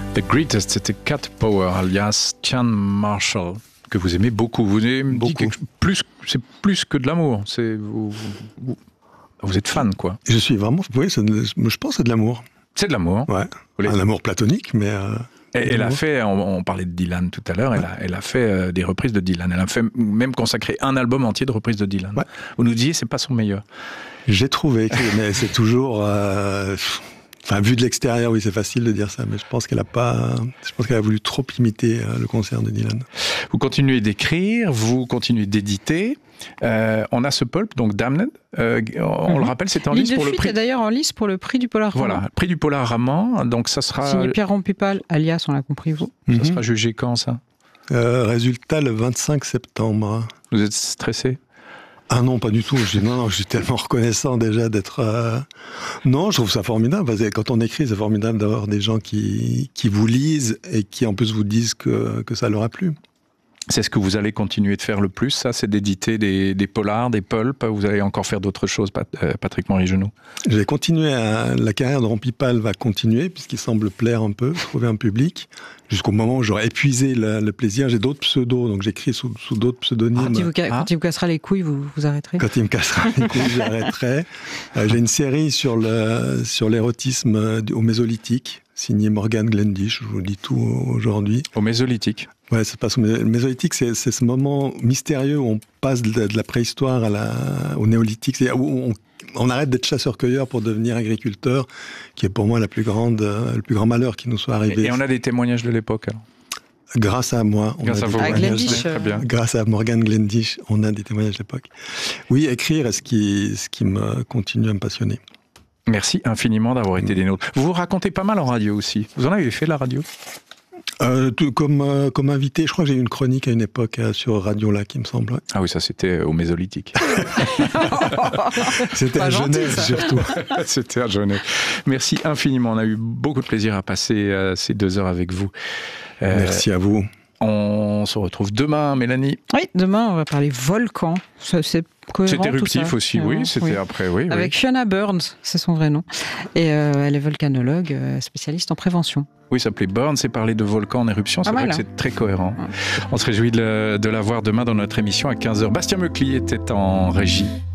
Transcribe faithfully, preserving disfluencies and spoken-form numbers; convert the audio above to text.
The Greatest, c'était Cat Power, alias Chan Marshall, que vous aimez beaucoup. Vous aimez beaucoup. Quelque, plus, c'est plus que de l'amour. C'est, vous, vous, vous êtes fan, quoi. Je suis vraiment... Oui, c'est, je pense que c'est de l'amour. C'est de l'amour. Ouais. Un amour platonique, mais... Euh, Et, elle a fait, on, on parlait de Dylan tout à l'heure, ouais. elle, a, elle a fait euh, des reprises de Dylan. Elle a fait même consacré un album entier de reprises de Dylan. Ouais. Vous nous disiez, c'est pas son meilleur. J'ai trouvé, mais c'est toujours... Euh, Enfin, vu de l'extérieur, oui, c'est facile de dire ça, mais je pense qu'elle a pas, je pense qu'elle a voulu trop imiter euh, le concert de Dylan. Vous continuez d'écrire, vous continuez d'éditer. Euh, on a ce pulp, donc Damned. Euh, on mm-hmm. le rappelle, c'est en lice pour le prix. C'est d'ailleurs en lice pour le prix du Polar Raman. Voilà, prix du Polar Raman. Donc ça sera. Signé Pierre Rampupal, alias, on l'a compris vous. Ça mm-hmm. sera jugé quand ça euh, Résultat le vingt-cinq septembre. Vous êtes stressé? Ah non, pas du tout. Je dis, non, non, je suis tellement reconnaissant déjà d'être... Euh... Non, je trouve ça formidable. Parce que quand on écrit, c'est formidable d'avoir des gens qui, qui vous lisent et qui en plus vous disent que, que ça leur a plu. C'est ce que vous allez continuer de faire le plus, ça, c'est d'éditer des, des polars, des pulps. Vous allez encore faire d'autres choses, Patrick Montry-Genoux? Je vais continuer à... La carrière de Rampupal va continuer, puisqu'il semble plaire un peu, trouver un public, jusqu'au moment où j'aurai épuisé le, le plaisir. J'ai d'autres pseudos, donc j'écris sous, sous d'autres pseudonymes. Quand il, vous, ah. quand il vous cassera les couilles, vous, vous arrêterez? Quand il me cassera les couilles, j'arrêterai. Euh, j'ai une série sur, le, sur l'érotisme au Mésolithique, signé Morgan Glendish, je vous dis tout aujourd'hui. Au Mésolithique? Ouais, ça passe au Mésolithique, c'est, c'est ce moment mystérieux où on passe de, de la préhistoire à la, au néolithique, c'est où on, on arrête d'être chasseur-cueilleur pour devenir agriculteur, qui est pour moi la plus grande, le plus grand malheur qui nous soit arrivé. Et, et on a des témoignages de l'époque, alors? Grâce à moi. On Grâce a à vous. À Glendish. Très bien. Grâce à Morgan Glendish, on a des témoignages de l'époque. Oui, écrire est ce qui, ce qui me continue à me passionner. Merci infiniment d'avoir été des nôtres. Vous vous racontez pas mal en radio aussi. Vous en avez fait la radio? Euh, tout, comme, euh, comme invité, je crois que j'ai eu une chronique à une époque euh, sur Radio Lac, il me semble. Ouais. Ah oui, ça c'était au Mésolithique. C'était pas à gentil, Genève, ça. Surtout. C'était à Genève. Merci infiniment. On a eu beaucoup de plaisir à passer euh, ces deux heures avec vous. Euh, Merci à vous. On se retrouve demain, Mélanie. Oui, demain, on va parler volcan. C'est cohérent. C'est éruptif tout ça. aussi, oui. C'était oui. après, oui. Avec oui. Fiona Burns, c'est son vrai nom. Et euh, elle est volcanologue, euh, spécialiste en prévention. Oui, ça s'appelait Burns, c'est parler de volcans en éruption. C'est ah, vrai voilà. que c'est très cohérent. Ouais. On se réjouit de, de la voir demain dans notre émission à quinze heures. Bastien Meucli était en régie.